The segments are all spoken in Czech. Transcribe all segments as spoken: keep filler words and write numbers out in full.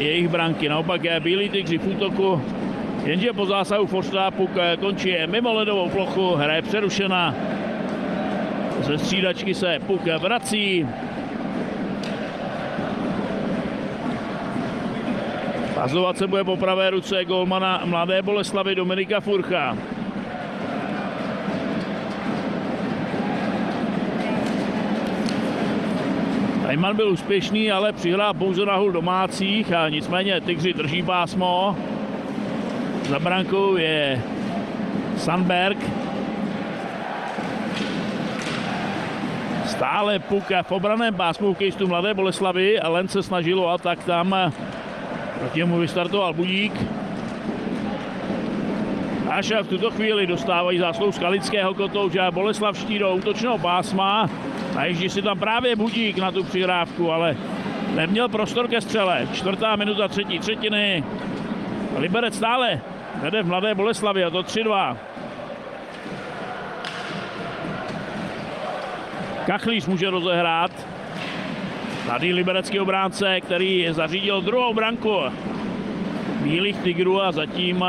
jejich branky. Naopak je Bílí tygři v útoku, jenže po zásahu Forsta puk končí mimo ledovou plochu, hra je přerušena. Ze střídačky se puk vrací. Pazovat se bude po pravé ruce golmana Mladé Boleslavi Dominika Furcha. Tajman byl úspěšný, ale přihrál pouze na hůl domácích a nicméně Tygři drží pásmo. Za brankou je Sandberg. Stále puk v obraném pásmu hokejistu Mladé Boleslavy a Len se snažilo a tak tam proti mu vystartoval Budík. Až v tuto chvíli dostávají zásluhu Skalického Kotouče a Boleslavští do útočného pásma. Najíždí si tam právě Budík na tu přihrávku, ale neměl prostor ke střele. Čtvrtá minuta třetí třetiny. Liberec stále vede v Mladé Boleslavi a to tři dva. Kachlíř může rozehrát. Mladý liberecký obránce, který zařídil druhou branku Bílých tygrů a zatím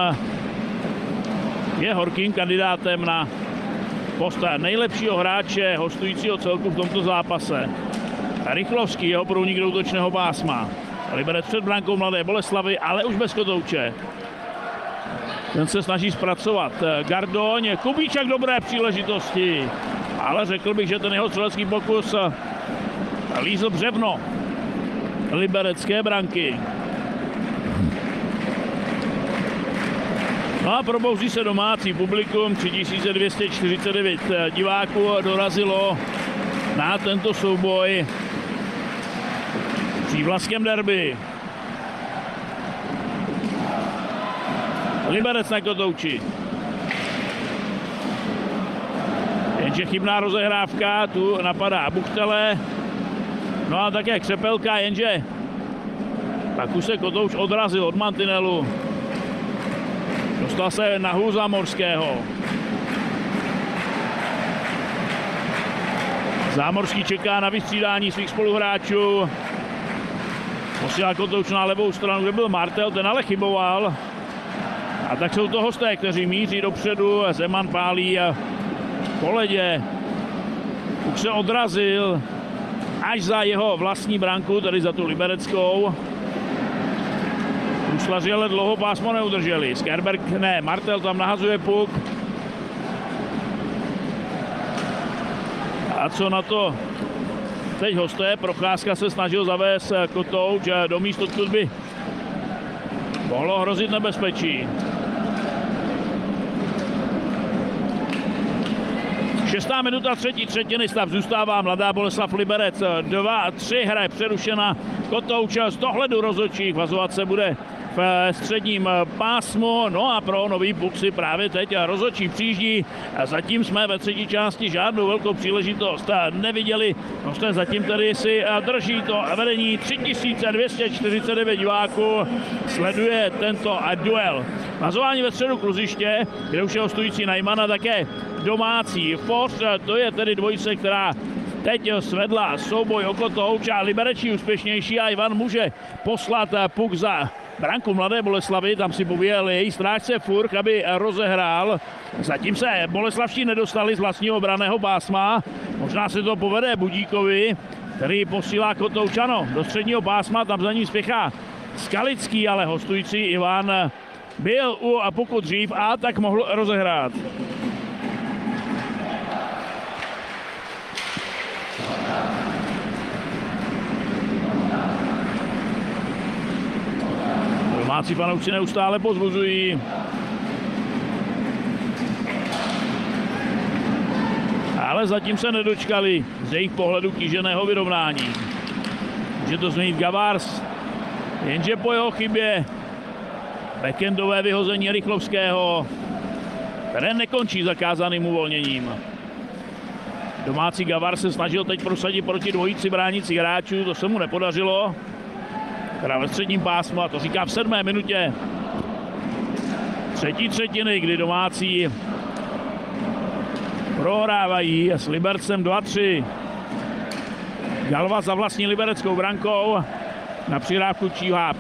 je horkým kandidátem na post nejlepšího hráče hostujícího celku v tomto zápase. Rychlovský, jeho průnik do útočného pásma. Liberec před brankou Mladé Boleslavy, ale už bez Kotouče. Ten se snaží zpracovat. Gardoň, Kubíček, dobré příležitosti. Ale řekl bych, že ten jeho střelecký pokus lízl břevno liberecké branky. No a probouzí se domácí publikum. tři tisíce dvě stě čtyřicet devět diváků dorazilo na tento souboj v Přívlastském derby. Liberec na Kotouči. Jenže chybná rozehrávka, tu napadá Buchtele. No a také Křepelka, jenže pak už se Kotouč odrazil od mantinelu. Dostal se na hůl Zámorského. Zámorský čeká na vystřídání svých spoluhráčů. Posílá Kotouč na levou stranu, kde byl Martel, ten ale chyboval. A tak jsou to hosté, kteří míří dopředu. Zeman pálí po ledě. Už se odrazil až za jeho vlastní branku, tedy za tu libereckou. Bruslaři ale dlouho pásmo neudrželi. Skerberg ne, Martel tam nahazuje puk. A co na to teď hosté? Procházka se snažil zavést Kotouč do míst, odkud by mohlo hrozit nebezpečí. Šestá minuta třetí třetiny, stav zůstává Mladá Boleslav Liberec dva a tři, hra je přerušena. Kotouč z dohledu rozhodčích vazovat se bude v středním pásmu. No a pro nový puk si právě teď rozhodčí přijíždí. Zatím jsme ve třetí části žádnou velkou příležitost neviděli. Hosté zatím tedy si drží to vedení. tři tisíce dvě stě čtyřicet devět diváků sleduje tento duel. Vazování ve středu kluziště, kde už je hostující Najman a také domácí Forst. To je tedy dvojice, která teď svedla souboj o Kotouč a liberečí úspěšnější a Ivan může poslat puk za branku Mladé Boleslavy, tam si pověl její strážce Furch, aby rozehrál. Zatím se Boleslavští nedostali z vlastního branného pásma. Možná se to povede Budíkovi, který posílá Kotoučano do středního pásma, tam za ním spěchá Skalický, ale hostující Ivan byl u puku dřív a tak mohl rozehrát. Domácí fanoušci neustále pozbuzují. Ale zatím se nedočkali z jejich pohledu kýženého vyrovnání. Může to změnit Gavars, jenže po jeho chybě backendové vyhození Rychlovského, které nekončí zakázaným uvolněním. Domácí Gavars se snažil teď prosadit proti dvojici bránících hráčů, to se mu nepodařilo. Teda ve středním pásmu, a to říká v sedmé minutě třetí třetiny, kdy domácí prohrávají s Libercem dva tři. Galva za vlastní libereckou brankou na přihrávku číhá